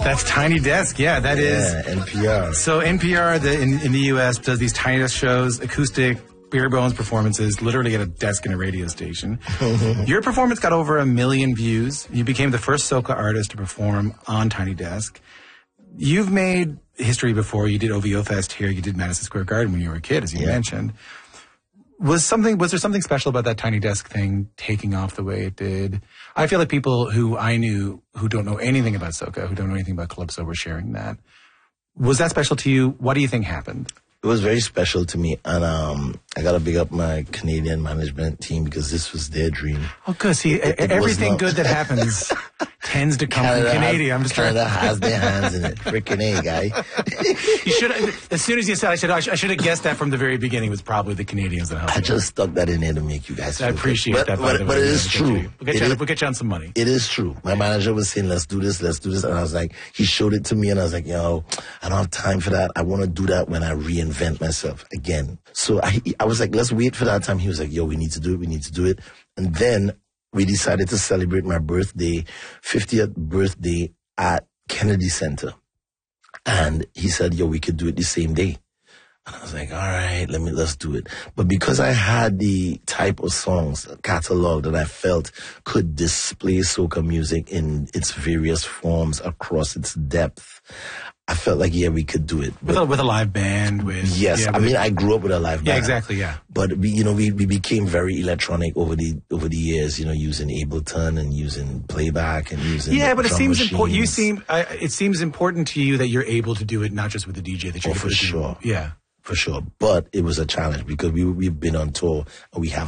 That's Tiny Desk. Yeah, that is NPR. So NPR in the U.S. does these Tiny Desk shows, acoustic, bare bones performances, literally at a desk in a radio station. Your performance got over 1 million views. You became the first soca artist to perform on Tiny Desk. You've made history before. You did OVO Fest here. You did Madison Square Garden when you were a kid, as you mentioned. Was there something special about that Tiny Desk thing taking off the way it did? I feel like people who I knew who don't know anything about soca, who don't know anything about Calypso, were sharing that. Was that special to you? What do you think happened? It was very special to me, and I got to big up my Canadian management team because this was their dream. Oh, good. See, everything good that happens tends to come from Canada. I'm just trying. Canada has their hands in it. Freaking A, guy. You should. As soon as you said, I should have guessed that from the very beginning. It was probably the Canadians that helped. I just stuck that in there to make you guys. I appreciate that. But it is true. We'll get you on some money. It is true. My manager was saying, "Let's do this, and I was like, he showed it to me, and I was like, yo, I don't have time for that. I want to do that when I reinvent myself again. So I was like, let's wait for that time. He was like, yo, we need to do it. And then we decided to celebrate my 50th birthday at Kennedy Center. And he said, yo, we could do it the same day. And I was like, all right, let's do it. But because I had the type of songs catalog that I felt could display soca music in its various forms across its depth, I felt like, we could do it. With a live band. Yes. I grew up with a live band. Yeah, exactly, yeah. But we became very electronic over the years, using Ableton and using playback and using but it seems machines. important. It seems important to you that you're able to do it, not just with the DJ that you're able to do. Sure. Yeah. For sure. But it was a challenge because we've been on tour and we have